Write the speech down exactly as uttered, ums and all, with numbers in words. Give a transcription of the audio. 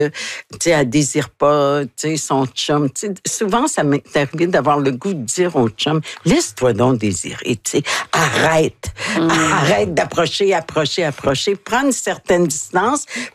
tu sais, elle désire pas, tu sais, son chum. Tu sais, souvent, ça m'est arrivé d'avoir le goût de dire au chum, laisse-toi donc désirer, tu sais, arrête, mmh. arrête d'approcher, approcher, approcher, prends une certaine distance